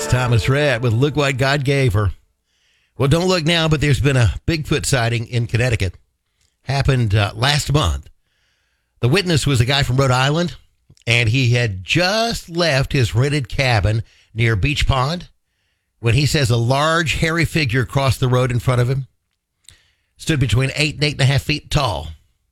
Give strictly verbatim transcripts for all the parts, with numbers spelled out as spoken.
It's Thomas Rhett with Look What God Gave Her. Well, don't look now, but there's been a Bigfoot sighting in Connecticut. Happened uh, last month. The witness was a guy from Rhode Island, and he had just left his rented cabin near Beach Pond when he says a large, hairy figure crossed the road in front of him. Stood between eight and eight and a half feet tall.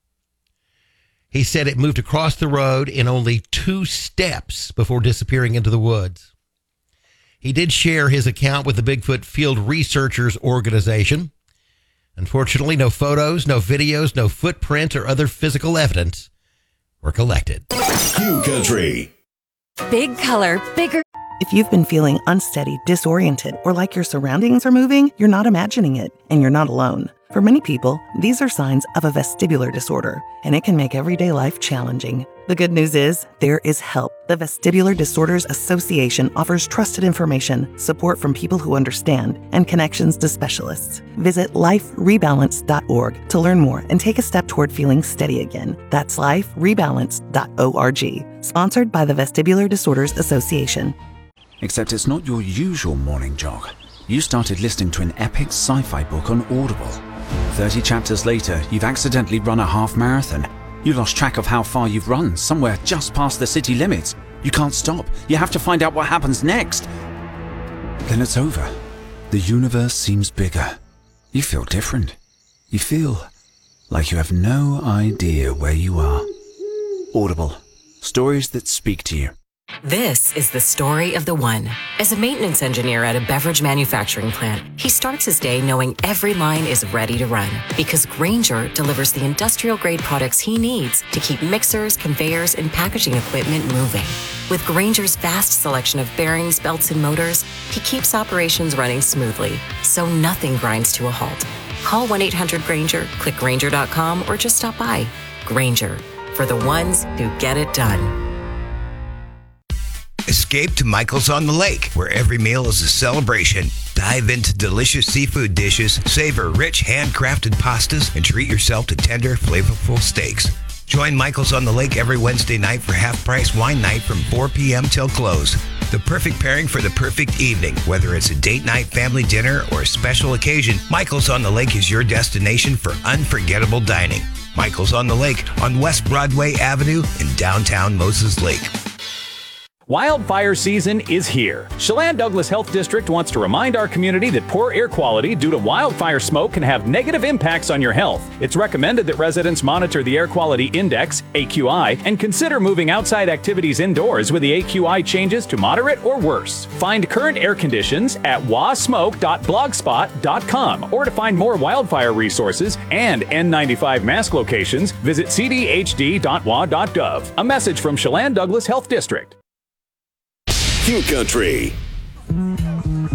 He said it moved across the road in only two steps before disappearing into the woods. He did share his account with the Bigfoot Field Researchers Organization. Unfortunately, no photos, no videos, no footprint or other physical evidence were collected. Q Country. Big color, bigger. If you've been feeling unsteady, disoriented, or like your surroundings are moving, you're not imagining it, and you're not alone. For many people, these are signs of a vestibular disorder, and it can make everyday life challenging. The good news is, there is help. The Vestibular Disorders Association offers trusted information, support from people who understand, and connections to specialists. Visit life rebalance dot org to learn more and take a step toward feeling steady again. That's life rebalance dot org. Sponsored by the Vestibular Disorders Association. Except it's not your usual morning jog. You started listening to an epic sci-fi book on Audible. thirty chapters later, you've accidentally run a half marathon. You lost track of how far you've run, somewhere just past the city limits. You can't stop. You have to find out what happens next. Then it's over. The universe seems bigger. You feel different. You feel like you have no idea where you are. Audible. Stories that speak to you. This is the story of the one. As a maintenance engineer at a beverage manufacturing plant, he starts his day knowing every line is ready to run because Grainger delivers the industrial-grade products he needs to keep mixers, conveyors, and packaging equipment moving. With Grainger's vast selection of bearings, belts, and motors, he keeps operations running smoothly, so nothing grinds to a halt. Call one eight hundred Grainger, click Grainger dot com, or just stop by. Grainger, for the ones who get it done. Escape to Michael's on the Lake, where every meal is a celebration. Dive into delicious seafood dishes, savor rich handcrafted pastas, and treat yourself to tender, flavorful steaks. Join Michael's on the Lake every Wednesday night for half-price wine night from four p.m. till close. The perfect pairing for the perfect evening. Whether it's a date night, family dinner, or a special occasion, Michael's on the Lake is your destination for unforgettable dining. Michael's on the Lake on West Broadway Avenue in downtown Moses Lake. Wildfire season is here. Chelan Douglas Health District wants to remind our community that poor air quality due to wildfire smoke can have negative impacts on your health. It's recommended that residents monitor the Air Quality Index, A Q I, and consider moving outside activities indoors with the A Q I changes to moderate or worse. Find current air conditions at wasmoke dot blogspot dot com, or to find more wildfire resources and N ninety-five mask locations, visit c d h d dot w a dot gov. A message from Chelan Douglas Health District. Q Country.